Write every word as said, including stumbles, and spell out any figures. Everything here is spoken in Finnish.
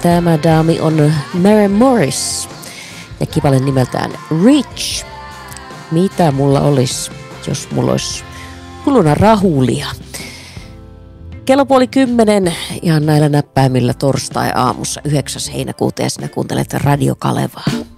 Tämä daami on Maren Morris ja kipale nimeltään Rich. Mitä mulla olisi, jos mulla olisi kuluna rahulia? Kello puoli kymmenen ihan näillä näppäimillä torstai-aamussa yhdeksäs heinäkuuta ja sinä kuuntelet Radio Kalevaa.